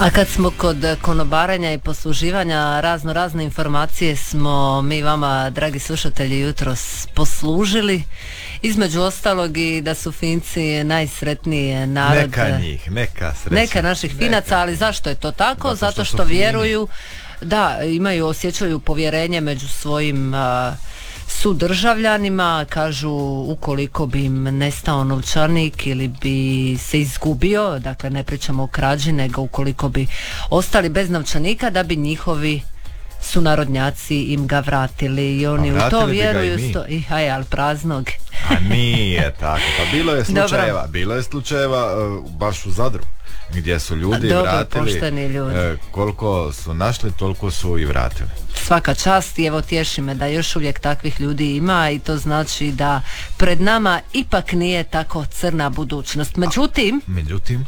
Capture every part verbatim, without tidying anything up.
A kad smo kod konobarenja i posluživanja, razno razne informacije smo mi vama, dragi slušatelji, jutros poslužili. Između ostalog i da su Finci najsretniji narod. Neka njih, neka sreća. Neka naših Finaca, neka. Ali zašto je to tako? Zato što, Zato što vjeruju, da, imaju, osjećaju povjerenje među svojim uh, sudržavljanima. Kažu, ukoliko bi im nestao novčanik ili bi se izgubio, dakle ne pričamo o krađi, nego ukoliko bi ostali bez novčanika, da bi njihovi sunarodnjaci im ga vratili i oni u to vjeruju. I sto... I, aj, ali praznog. A nije tako, pa bilo je slučajeva, Dobro. bilo je slučajeva uh, baš u Zadru, gdje su ljudi Dobro, vratili ljudi. Uh, koliko su našli, toliko su i vratili. Svaka čast i evo tješi me da još uvijek takvih ljudi ima i to znači da pred nama ipak nije tako crna budućnost. Međutim, A, međutim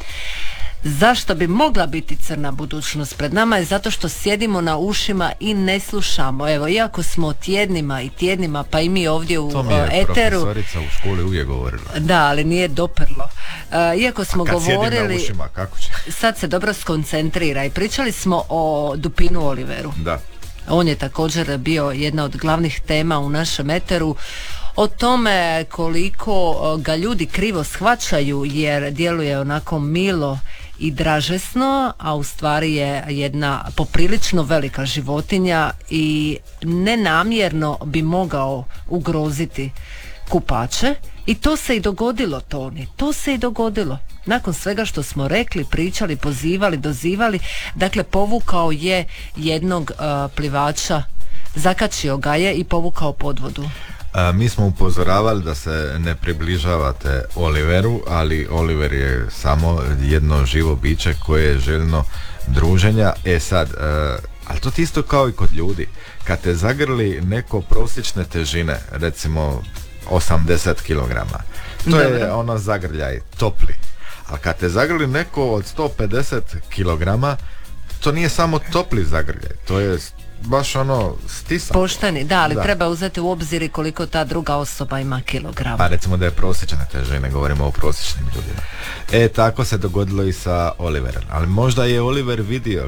zašto bi mogla biti crna budućnost pred nama je zato što sjedimo na ušima i ne slušamo. Evo, iako smo tjednima i tjednima, pa i mi ovdje u to mi je eteru, profesorica u školi uvijek govorila. Da, ali nije doprlo. Uh, iako smo A kad govorili, sjedim na ušima, kako će? Sad se dobro skoncentrira i pričali smo o Dupinu Oliveru. Da. On je također bio jedna od glavnih tema u našem eteru. O tome koliko ga ljudi krivo shvaćaju jer djeluje onako milo i dražesno, a u stvari je jedna poprilično velika životinja i nenamjerno bi mogao ugroziti kupače. I to se i dogodilo, Toni, to se i dogodilo. Nakon svega što smo rekli, pričali, pozivali, dozivali, dakle povukao je jednog uh, plivača, zakačio ga je i povukao pod vodu. A, mi smo upozoravali da se ne približavate Oliveru, ali Oliver je samo jedno živo biće koje je željno druženja. E sad, uh, ali to ti isto kao i kod ljudi. Kad te zagrli neko prosječne težine, recimo osamdeset kilograma, to Dobre. je ono zagrljaj, topli. A kad te zagrli neko od sto pedeset kilograma, to nije samo topli zagrljaj, to je baš ono stisan. Pošteni, da, ali da. treba uzeti u obzir i koliko ta druga osoba ima kilograma. Pa recimo da je prosječna težina, govorimo o prosječnim ljudima. E, tako se dogodilo i sa Oliverom. Ali možda je Oliver vidio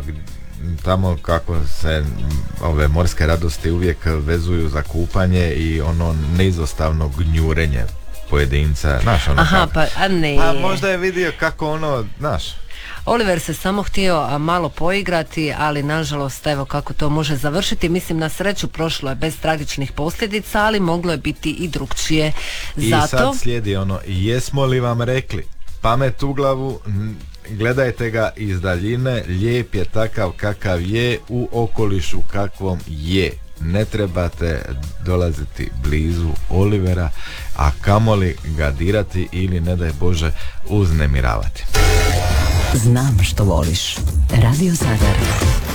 tamo kako se ove morske radosti uvijek vezuju za kupanje i ono neizostavno gnjurenje pojedinca, znaš ono. Aha, kako. pa a ne. A možda je vidio kako ono, znaš. Oliver se samo htio malo poigrati, ali nažalost evo kako to može završiti. Mislim, na sreću prošlo je bez tragičnih posljedica, ali moglo je biti i drugčije. I Zato... sad slijedi ono, jesmo li vam rekli, pamet u glavu, gledajte ga iz daljine, lijep je takav kakav je, u okolišu kakvom je. Ne trebate dolaziti blizu Olivera, a kamoli ga dirati ili, ne daj Bože, uznemiravati. Znam što voliš. Radio Zadar.